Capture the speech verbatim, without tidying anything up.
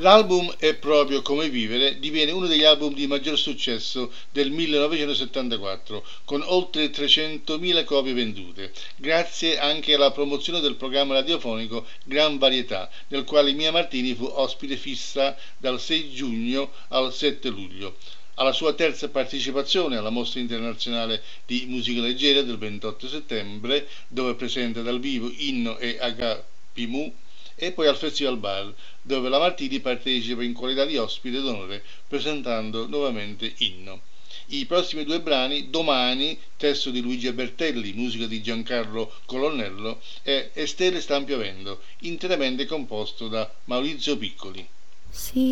L'album È proprio come vivere diviene uno degli album di maggior successo del millenovecentosettantaquattro, con oltre trecentomila copie vendute, grazie anche alla promozione del programma radiofonico Gran Varietà, nel quale Mia Martini fu ospite fissa dal sei giugno al sette luglio. Alla sua terza partecipazione alla Mostra Internazionale di Musica Leggera del ventotto settembre, dove presenta dal vivo Inno e Agapimu, e poi al Festival Bar, dove la Martini partecipa in qualità di ospite d'onore presentando nuovamente Inno. I prossimi due brani, Domani, testo di Luigi Bertelli, musica di Giancarlo Colonnello, e E stelle stan piovendo, interamente composto da Maurizio Piccoli. Sì.